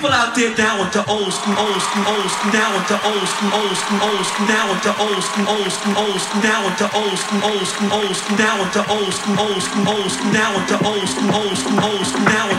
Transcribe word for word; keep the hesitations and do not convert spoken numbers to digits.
out there down with the old school, old school, old school, down with the old school, old school, old school, down with the old school, old school, old school, down with the old school, old school, old school, down with the old school, old school, old school, down with the old school, old school, old school, down with